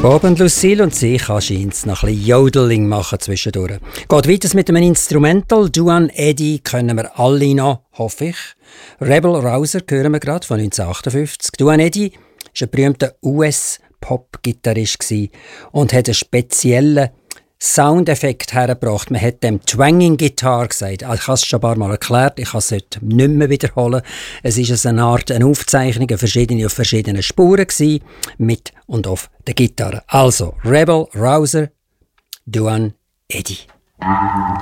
Bob und Lucille und sie kann scheint's noch ein bisschen Jodeling machen zwischendurch. Geht weiter mit einem Instrumental. Duane Eddy können wir alle noch, hoffe ich. Rebel Rouser hören wir gerade von 1958. Duane Eddy war ein berühmter US-Pop-Gitarrist und hat einen speziellen Soundeffekt hergebracht. Man hat dem Twanging Guitar gesagt. Ich habe es schon ein paar Mal erklärt, ich kann es heute nicht mehr wiederholen. Es war eine Art eine Aufzeichnung auf verschiedenen Spuren gewesen, mit und auf der Gitarre. Also, Rebel Rouser, Duane Eddy.